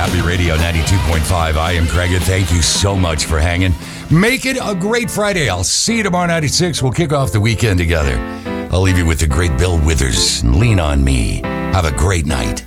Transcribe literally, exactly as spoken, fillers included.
Happy Radio ninety-two point five. I am Craig. Thank you so much for hanging. Make it a great Friday. I'll see you tomorrow night at six. We'll kick off the weekend together. I'll leave you with the great Bill Withers and Lean on Me. Have a great night.